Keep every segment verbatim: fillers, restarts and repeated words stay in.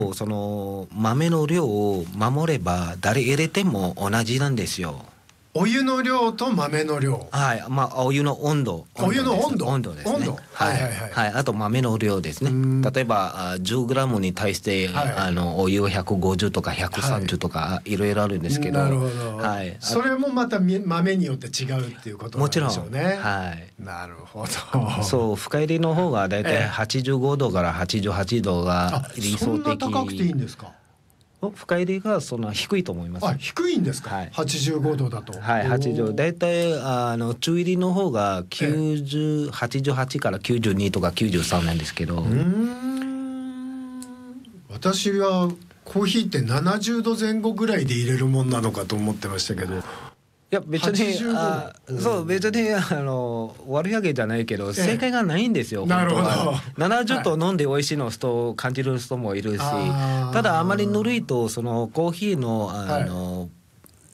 その豆の量を守れば誰入れても同じなんですよ。 お湯の量と豆の量。 はい、まあお湯の温度。 お湯の温度。 温度ですね。 温度。 はいはいはい。はい、あと豆の量ですね。例えばじゅうグラムに対して、はい、あのお湯ひゃくごじゅうとかひゃくさんじゅうとか、はい、いろいろあるんですけど。 なるほど。 はい。 それもまた豆によって違うっていうことなんでしょうね。もちろん。はい。なるほど。 そう、深入りの方がだいたいはちじゅうごどからはちじゅうはちどが理想的。 そんな高くていいんですか？ 深入りがそんな低いと思います。 あ、低いんですか？はい、はちじゅうごどだと。 はい、はちじゅう。だいたいあの中入りの方がきゅうじゅう、はちじゅうはちからきゅうじゅうにとかきゅうじゅうさんなんですけど。うーん。私はコーヒーってななじゅうどぜん後ぐらいで入れるもんなのかと思ってましたけど。 いや別にあそう別にあの悪いわけじゃないけど正解がないんですよ。 なるほど。 ななじゅうど飲んで美味しいの人を感じる人もいるし、ただあまりぬるいとそのコーヒーのあの、はい、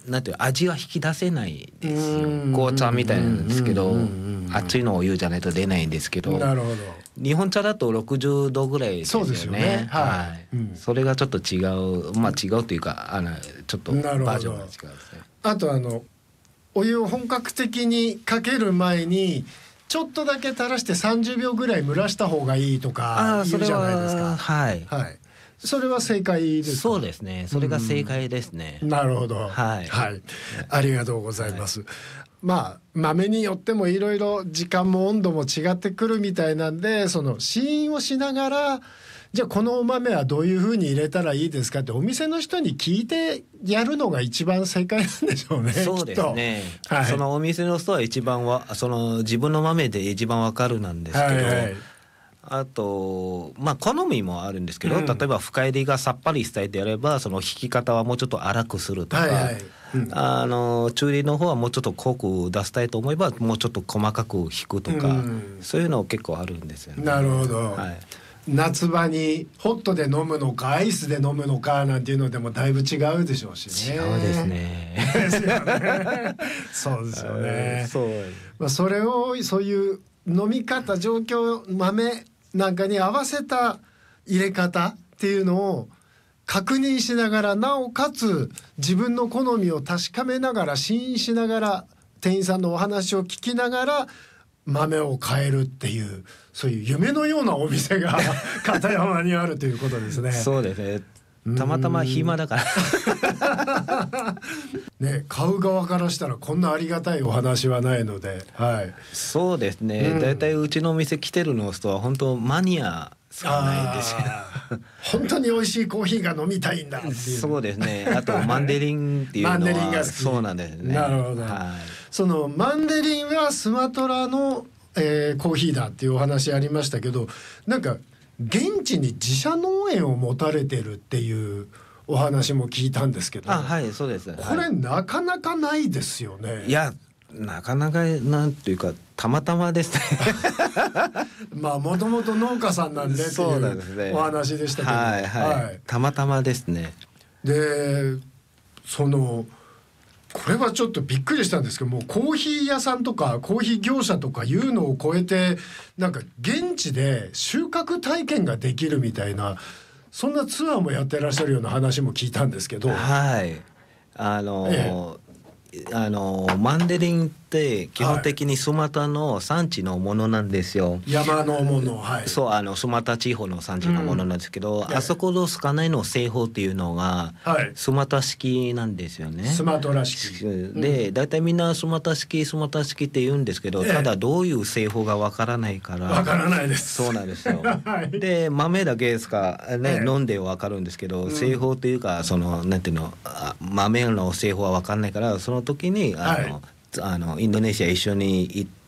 なんていう味は引き出せないですよ。紅茶みたいなんですけど、熱いのをお湯じゃないと出ないんですけど。 なるほど。 日本茶だとろくじゅうどぐらいですよね。そうですよね。はい。うん、それがちょっと違う、まあ違うというかあのちょっとバージョンが違うんですね。 あとあの。お湯を本格的にかける前にちょっとだけ垂らしてさんじゅうびょうぐらい蒸らした方がいいとか言うじゃないですか。 はい、 はい、それは正解ですか？ そうですね、それが正解ですね。 なるほど。はい、はい、ありがとうございます。はい、まあ豆によってもいろいろ時間も温度も違ってくるみたいなんで、その試飲をしながらじゃあこのお豆はどういうふうに入れたらいいですかってお店の人に聞いてやるのが一番正解なんでしょうね。 そうですね、はい、そのお店の人は一番はその自分の豆で一番わかるなんですけど、はいはい、あとまあ好みもあるんですけど、うん、例えば深入りがさっぱりしたいであればその引き方はもうちょっと粗くするとか、はいはい、うん、あの中入りの方はもうちょっと濃く出したいと思えばもうちょっと細かく引くとか、うん、そういうの結構あるんですよね。 なるほど、はい、夏場にホットで飲むのかアイスで飲むのかなんていうのでもだいぶ違うでしょうしね。 違うですね。 ですよね。そうですよね。そう、まあ、それをそういう飲み方状況豆なんかに合わせた入れ方っていうのを確認しながらなおかつ自分の好みを確かめながら試飲しながら店員さんのお話を聞きながら豆を変えるっていうそういう夢のようなお店が片山にあるということですね。 そうですね。たまたま暇だからね、買う側からしたらこんなありがたいお話はないので、はい、 そうですね、うん、だいたいうちのお店来てるの人は本当マニアしかないですよ本当に美味しいコーヒーが飲みたいんだっていう。 そうですね。あとマンデリンっていうのはマンデリンが好き。そうなんですね。 なるほど、はい、そのマンデリンはスマトラの、えー、コーヒーだっていうお話ありましたけど、なんか現地に自社農園を持たれてるっていうお話も聞いたんですけど。 あ、はい、そうです。 これ、はい、なかなかないですよね。 いや、なかなかなんていうかたまたまですねまあもともと農家さんなんでっていうお話でしたけど、 はいはいはい、たまたまですね。 でそのこれはちょっとびっくりしたんですけども、コーヒー屋さんとかコーヒー業者とかいうのを超えてなんか現地で収穫体験ができるみたいなそんなツアーもやってらっしゃるような話も聞いたんですけど。 はい、あのーええあのマンデリンって基本的にスマトラの産地のものなんですよ。 山のもの、はい、 そうあのスマトラ地方の産地のものなんですけど、うん、あそこのスカナイの製法っていうのが、はい、スマトラ式なんですよね。 スマトラ式で、だいたいみんなスマトラ式スマトラ式って言うんですけど、ただどういう製法がわからないからわからないです。 そうなんですよ、はい、で豆だけですかね、飲んでわかるんですけど、うん、製法というかそのなんていうの豆の製法はわかんないから、その時にあの、はい、あのインドネシア一緒に行って、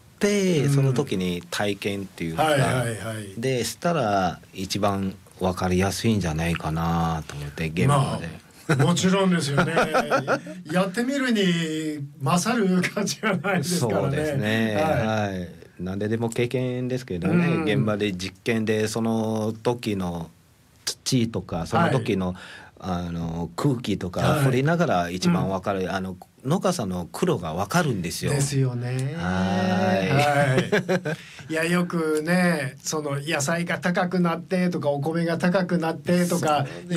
うん、その時に体験っていうか、はいはいはい、でしたら一番分かりやすいんじゃないかなと思って現場で、 まあ、もちろんですよねやってみるに勝る価値がないですからね。 そうですね、はい、はい、なんででも経験ですけどね、うん、現場で実験でその時の土とかその時の、はい、あの空気とか振りながら一番分かる、はい、あの農家さんの苦労が分かるんですよ。 ですよね。 はい、 はい、いやよくねその野菜が高くなってとかお米が高くなってとか